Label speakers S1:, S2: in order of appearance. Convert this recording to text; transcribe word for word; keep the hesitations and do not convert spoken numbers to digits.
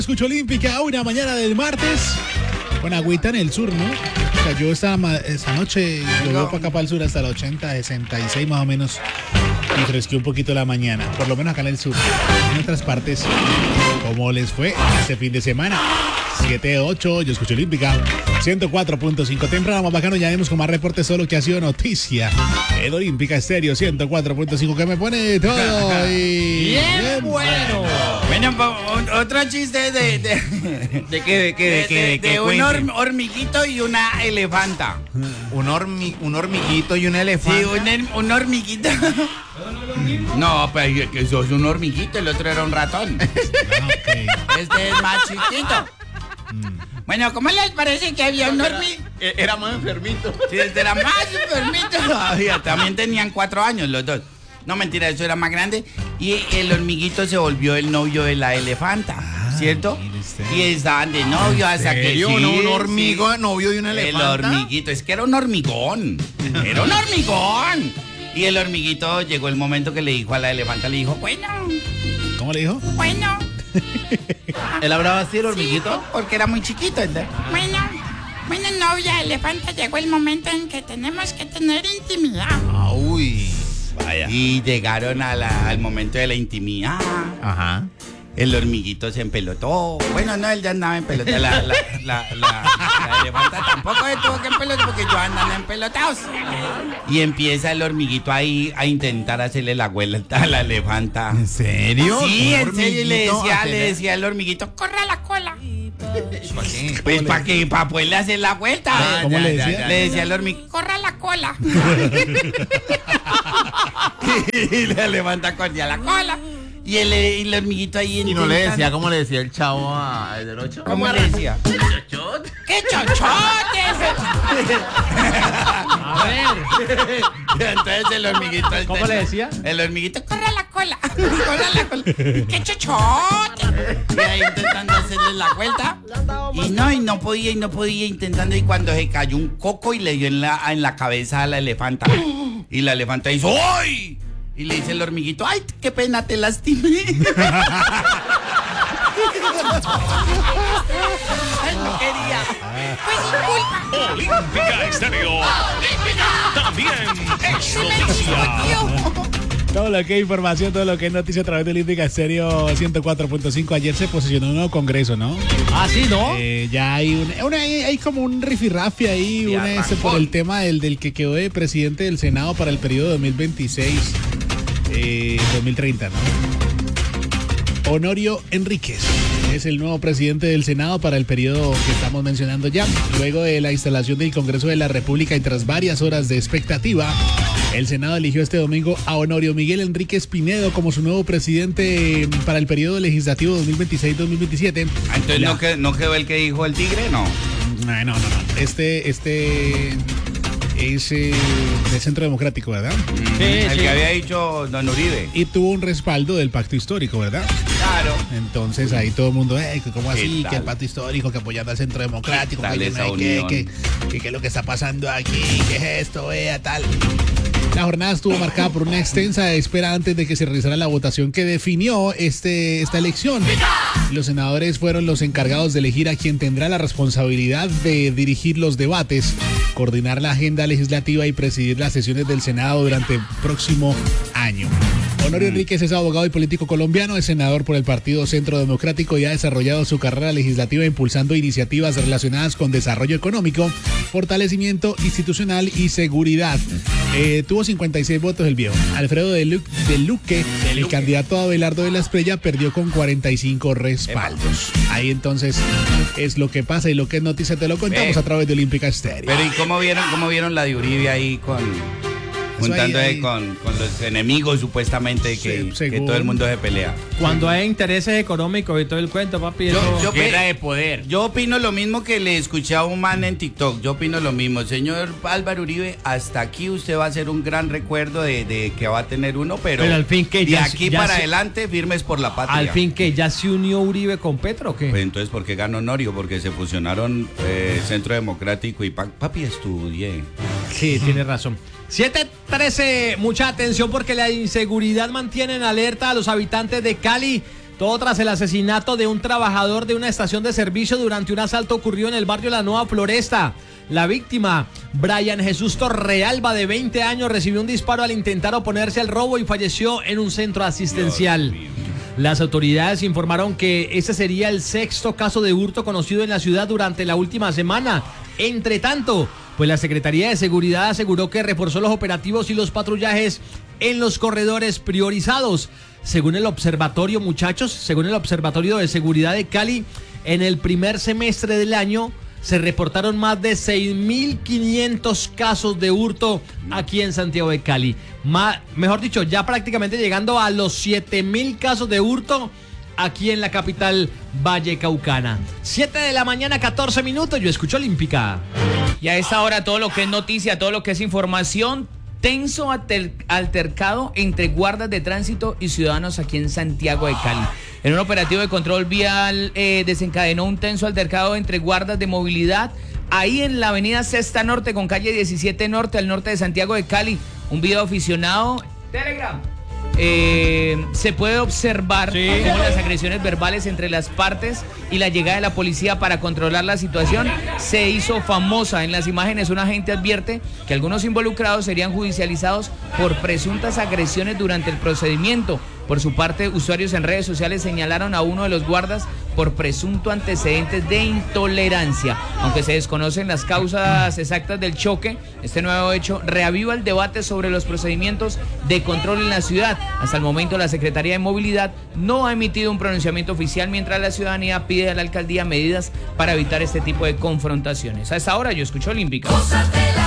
S1: Escucho Olímpica, una mañana del martes, con agüita en el sur, ¿no? Cayó esta, esta noche, llegó para acá para el sur hasta la ochenta, sesenta y seis más o menos, y fresqueó un poquito la mañana, por lo menos acá en el sur. En otras partes, ¿cómo les fue este fin de semana? siete ocho, yo escucho Olímpica, ciento cuatro punto cinco. Temprano más bacano, ya vemos con más reportes solo que ha sido noticia. En Olímpica Estéreo, ciento cuatro punto cinco, que me pone todo y...
S2: Bien, bien bueno.
S3: Bueno, otro chiste de... ¿De,
S2: ¿De qué? ¿De qué? ¿De,
S3: de,
S2: qué,
S3: de,
S2: de,
S3: de un hor, hormiguito y una elefanta.
S2: Un, hormi, un hormiguito y un elefante.
S3: Sí, un, un hormiguito. No, pero que sos un hormiguito, el otro era un ratón.
S1: Okay.
S3: Este es más chiquito. Mm. Bueno, ¿cómo les parece que había un hormiguito?
S2: Era, era más enfermito.
S3: Sí, este era más enfermito todavía. También tenían cuatro años los dos. No, mentira, eso era más grande. Y el hormiguito se volvió el novio de la elefanta, ah, ¿cierto? Y estaban de novio hasta que sí,
S2: ¿no? Un hormigo,
S3: sí.
S2: novio de una elefanta.
S3: El hormiguito, es que era un hormigón. Era un hormigón. Y el hormiguito llegó el momento que le dijo a la elefanta, le dijo, bueno.
S1: ¿Cómo le dijo?
S3: Bueno.
S2: ¿Él hablaba así el hormiguito?
S3: Sí, porque era muy chiquito. ¿Entendés?
S4: Bueno, bueno, novia elefanta, llegó el momento en que tenemos que tener intimidad.
S2: Ah, uy.
S3: Vaya. Y llegaron a la, al momento de la intimidad.
S2: Ajá.
S3: El hormiguito se empelotó. Bueno, no, él ya andaba en pelota. La, la, la, la, la elefanta tampoco se tuvo que empelotar porque yo andan empelotados. Y empieza el hormiguito ahí a intentar hacerle la vuelta a la elefanta.
S2: ¿En serio?
S3: Sí, en serio. Y le decía, le decía al hormiguito,
S4: corre la cola.
S2: ¿Para qué?
S3: Pues para que, para poderle hacer la vuelta.
S1: Ah, ¿cómo
S3: ya,
S1: le
S3: ya,
S1: decía?
S3: ya, le decía al hormiguito,
S4: Corre la cola.
S3: y le levanta corría la cola. Y el, y el hormiguito ahí
S2: Y no le decía como le decía el chavo a el del ocho.
S3: ¿Cómo le decía?
S4: ¡Qué chochotes!
S2: A ver.
S3: Y entonces el hormiguito...
S2: ¿Cómo le decía?
S3: El hormiguito...
S4: Corre la cola. Corre la cola. ¡Qué chochotes!
S3: Y ahí intentando hacerle la vuelta. Y no, y no podía, y no podía, intentando. Y cuando se cayó un coco y le dio en la, en la cabeza a la elefanta. Y la elefanta hizo ¡ay! Y le dice el hormiguito, ¡ay, qué pena, te lastimé! ¡Ay, no quería!
S4: Pues disculpa.
S5: Olímpica Estéreo. También es noticia.
S1: Todo lo que es información, todo lo que es noticia a través de Olímpica Estéreo ciento cuatro punto cinco. Ayer se posicionó un nuevo congreso, ¿no?
S2: Ah, sí, ¿no?
S1: Eh, ya hay, un, una, hay, hay como un rifirrafe ahí,
S3: Sí,
S1: una ese por el tema del, del que quedó de presidente del Senado para el periodo dos mil veintiséis eh, dos mil treinta, ¿no? Honorio Enríquez es el nuevo presidente del Senado para el periodo que estamos mencionando ya. Luego de la instalación del Congreso de la República y tras varias horas de expectativa, el Senado eligió este domingo a Honorio Miguel Enríquez Pinedo como su nuevo presidente para el periodo legislativo dos mil veintiséis dos mil veintisiete.
S3: Entonces,
S1: La...
S3: ¿no, quedó, ¿no quedó el que dijo el tigre? No.
S1: No, no, no. no. Este, este es eh, del Centro Democrático, ¿verdad?
S3: Sí, el sí. que había dicho don Uribe.
S1: Y tuvo un respaldo del Pacto Histórico, ¿verdad?
S3: Claro.
S1: Entonces ahí todo el mundo, eh, ¿cómo así?
S3: tal?
S1: Que el Pacto Histórico, que apoyando al Centro Democrático,
S3: ¿Qué
S1: que,
S3: tal
S1: yo no
S3: esa
S1: sé qué,
S3: unión?
S1: que, que, que es lo que está pasando aquí, que es esto, vea, tal. La jornada estuvo marcada por una extensa espera antes de que se realizara la votación que definió este, esta elección. Los senadores fueron los encargados de elegir a quien tendrá la responsabilidad de dirigir los debates, coordinar la agenda legislativa y presidir las sesiones del Senado durante el próximo año. Honorio Enríquez es abogado y político colombiano, es senador por el Partido Centro Democrático y ha desarrollado su carrera legislativa impulsando iniciativas relacionadas con desarrollo económico, fortalecimiento institucional y seguridad. Eh, tuvo cincuenta y seis votos el viejo. Alfredo de, Lu de Luque, de el Luque. candidato a Abelardo de la Espriella, perdió con cuarenta y cinco respaldos. Ahí entonces es lo que pasa y lo que es noticia te lo contamos
S3: Ve.
S1: a través de Olímpica Estéreo.
S3: Pero ¿y cómo vieron, cómo vieron la de Uribe ahí con... juntándose
S1: ahí, ahí.
S3: Con, con los enemigos supuestamente que,
S1: Sí,
S3: que todo el mundo se pelea.
S6: Cuando hay intereses económicos y todo el cuento, papi,
S3: Yo,
S6: eso...
S3: yo,
S2: Guerra
S3: pe-
S2: de poder.
S3: yo opino lo mismo que le escuché a un man en TikTok. Yo opino lo mismo. Señor Álvaro Uribe, hasta aquí usted va a hacer un gran recuerdo de, de que va a tener uno, pero,
S6: Pero al fin que
S3: de
S6: ya-
S3: aquí
S6: ya
S3: para
S6: se-
S3: adelante firmes por la patria.
S6: Al fin que ya se unió Uribe con Petro, ¿o qué?
S3: Pues entonces, ¿por qué ganó Honorio? Porque se fusionaron eh, Centro Democrático y pa papi, estudié.
S6: Sí, tiene razón. siete trece, mucha atención porque la inseguridad mantiene en alerta a los habitantes de Cali Todo tras el asesinato de un trabajador de una estación de servicio durante un asalto ocurrido en el barrio La Nueva Floresta. La víctima, Brian Jesús Torrealba, de veinte años, recibió un disparo al intentar oponerse al robo y falleció en un centro asistencial. Las autoridades informaron que este sería el sexto caso de hurto conocido en la ciudad durante la última semana. Entre tanto, pues la Secretaría de Seguridad aseguró que reforzó los operativos y los patrullajes en los corredores priorizados. Según el observatorio, muchachos, según el Observatorio de Seguridad de Cali, en el primer semestre del año se reportaron más de seis mil quinientos casos de hurto aquí en Santiago de Cali. Ma, mejor dicho, ya prácticamente llegando a los siete mil casos de hurto aquí en la capital vallecaucana. siete de la mañana, catorce minutos, yo escucho Olímpica.
S7: Y a esta hora todo lo que es noticia, todo lo que es información. Tenso alter, altercado entre guardas de tránsito y ciudadanos aquí en Santiago de Cali. En un operativo de control vial eh, desencadenó un tenso altercado entre guardas de movilidad ahí en la avenida Sexta Norte con calle diecisiete Norte, al norte de Santiago de Cali. Un video aficionado. Telegram. Eh, se puede observar sí. cómo las agresiones verbales entre las partes y la llegada de la policía para controlar la situación se hizo famosa. En las imágenes, un agente advierte que algunos involucrados serían judicializados por presuntas agresiones durante el procedimiento. Por su parte, usuarios en redes sociales señalaron a uno de los guardas por presunto antecedentes de intolerancia. Aunque se desconocen las causas exactas del choque, este nuevo hecho reaviva el debate sobre los procedimientos de control en la ciudad. Hasta el momento, la Secretaría de Movilidad no ha emitido un pronunciamiento oficial, mientras la ciudadanía pide a la alcaldía medidas para evitar este tipo de confrontaciones. A esta hora yo escucho Olímpica.